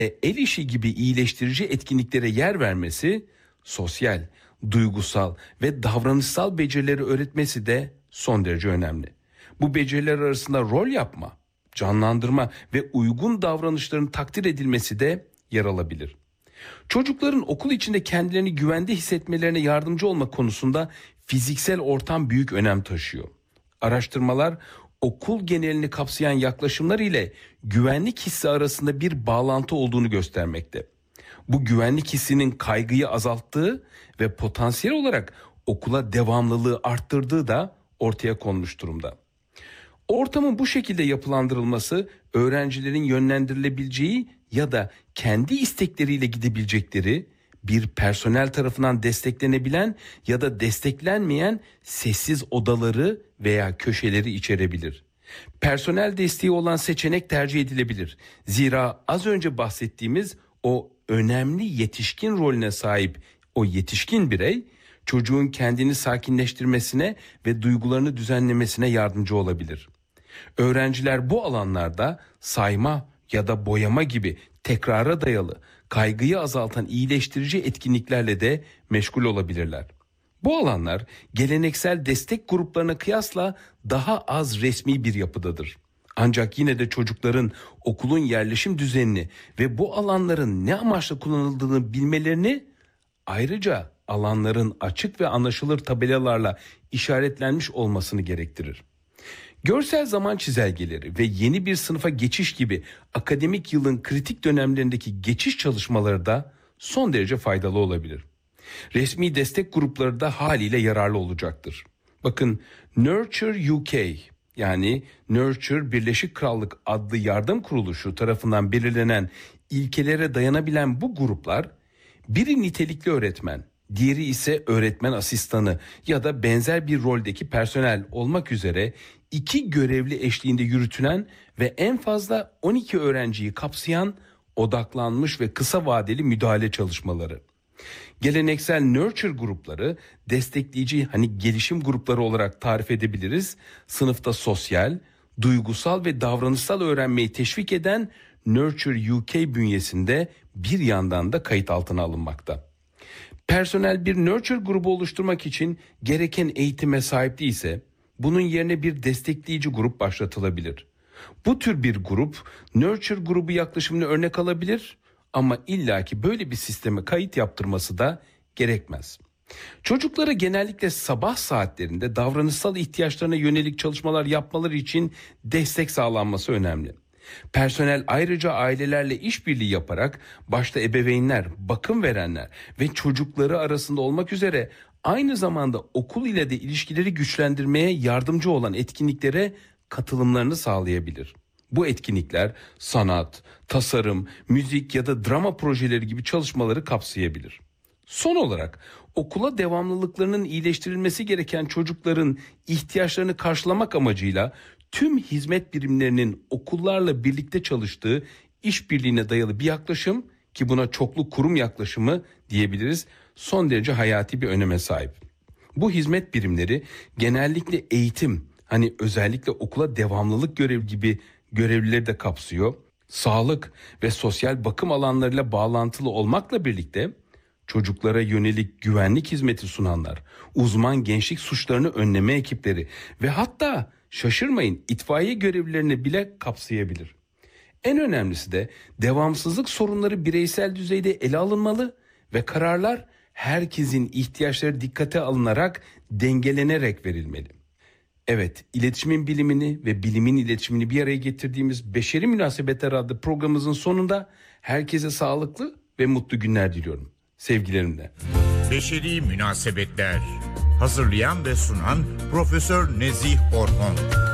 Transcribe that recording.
El işi gibi iyileştirici etkinliklere yer vermesi, sosyal, duygusal ve davranışsal becerileri öğretmesi de son derece önemli. Bu beceriler arasında rol yapma, canlandırma ve uygun davranışların takdir edilmesi de yer alabilir. Çocukların okul içinde kendilerini güvende hissetmelerine yardımcı olma konusunda fiziksel ortam büyük önem taşıyor. Araştırmalar okul genelini kapsayan yaklaşımlar ile güvenlik hissi arasında bir bağlantı olduğunu göstermekte. Bu güvenlik hissinin kaygıyı azalttığı ve potansiyel olarak okula devamlılığı arttırdığı da ortaya konmuş durumda. Ortamın bu şekilde yapılandırılması öğrencilerin yönlendirilebileceği ya da kendi istekleriyle gidebilecekleri bir personel tarafından desteklenebilen ya da desteklenmeyen sessiz odaları veya köşeleri içerebilir. Personel desteği olan seçenek tercih edilebilir. Zira az önce bahsettiğimiz o önemli yetişkin rolüne sahip o yetişkin birey çocuğun kendini sakinleştirmesine ve duygularını düzenlemesine yardımcı olabilir. Öğrenciler bu alanlarda sayma ya da boyama gibi tekrara dayalı, kaygıyı azaltan iyileştirici etkinliklerle de meşgul olabilirler. Bu alanlar geleneksel destek gruplarına kıyasla daha az resmi bir yapıdadır. Ancak yine de çocukların okulun yerleşim düzenini ve bu alanların ne amaçla kullanıldığını bilmelerini, ayrıca alanların açık ve anlaşılır tabelalarla işaretlenmiş olmasını gerektirir. Görsel zaman çizelgeleri ve yeni bir sınıfa geçiş gibi akademik yılın kritik dönemlerindeki geçiş çalışmaları da son derece faydalı olabilir. Resmi destek grupları da haliyle yararlı olacaktır. Bakın, Nurture UK yani Nurture Birleşik Krallık adlı yardım kuruluşu tarafından belirlenen ilkelere dayanabilen bu gruplar, biri nitelikli öğretmen, diğeri ise öğretmen asistanı ya da benzer bir roldeki personel olmak üzere 2 görevli eşliğinde yürütülen ve en fazla 12 öğrenciyi kapsayan odaklanmış ve kısa vadeli müdahale çalışmaları. Geleneksel nurture grupları destekleyici gelişim grupları olarak tarif edebiliriz. Sınıfta sosyal, duygusal ve davranışsal öğrenmeyi teşvik eden Nurture UK bünyesinde bir yandan da kayıt altına alınmakta. Personel bir nurture grubu oluşturmak için gereken eğitime sahip değilse bunun yerine bir destekleyici grup başlatılabilir. Bu tür bir grup nurture grubu yaklaşımını örnek alabilir ama illaki böyle bir sisteme kayıt yaptırması da gerekmez. Çocuklara genellikle sabah saatlerinde davranışsal ihtiyaçlarına yönelik çalışmalar yapmaları için destek sağlanması önemli. Personel ayrıca ailelerle işbirliği yaparak başta ebeveynler, bakım verenler ve çocukları arasında olmak üzere aynı zamanda okul ile de ilişkileri güçlendirmeye yardımcı olan etkinliklere katılımlarını sağlayabilir. Bu etkinlikler sanat, tasarım, müzik ya da drama projeleri gibi çalışmaları kapsayabilir. Son olarak okula devamlılıklarının iyileştirilmesi gereken çocukların ihtiyaçlarını karşılamak amacıyla tüm hizmet birimlerinin okullarla birlikte çalıştığı işbirliğine dayalı bir yaklaşım, ki buna çoklu kurum yaklaşımı diyebiliriz, son derece hayati bir öneme sahip. Bu hizmet birimleri genellikle eğitim, özellikle okula devamlılık görevi gibi görevlileri de kapsıyor. Sağlık ve sosyal bakım alanlarıyla bağlantılı olmakla birlikte çocuklara yönelik güvenlik hizmeti sunanlar, uzman gençlik suçlarını önleme ekipleri ve hatta şaşırmayın itfaiye görevlilerini bile kapsayabilir. En önemlisi de devamsızlık sorunları bireysel düzeyde ele alınmalı ve kararlar herkesin ihtiyaçları dikkate alınarak dengelenerek verilmeli. Evet, iletişimin bilimini ve bilimin iletişimini bir araya getirdiğimiz Beşeri Münasebetler adlı programımızın sonunda herkese sağlıklı ve mutlu günler diliyorum. Sevgilerimle. Beşeri Münasebetler. Hazırlayan ve sunan Profesör Nezih Orhon.